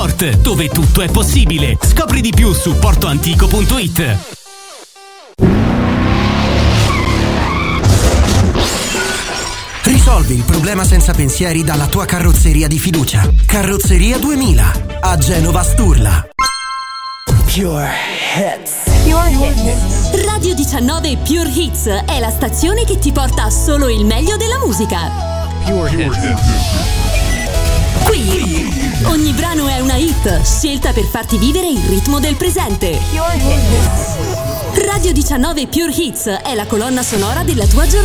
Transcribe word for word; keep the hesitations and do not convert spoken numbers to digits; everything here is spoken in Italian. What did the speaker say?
Sport, dove tutto è possibile. Scopri di più su portoantico punto it. Risolvi il problema senza pensieri dalla tua carrozzeria di fiducia. Carrozzeria duemila a Genova Sturla. Pure Hits. Pure Hits. Radio diciannove Pure Hits è la stazione che ti porta solo il meglio della musica. Pure Hits. Qui ogni brano è una hit scelta per farti vivere il ritmo del presente. Pure Hits. Radio diciannove Pure Hits è la colonna sonora della tua giornata.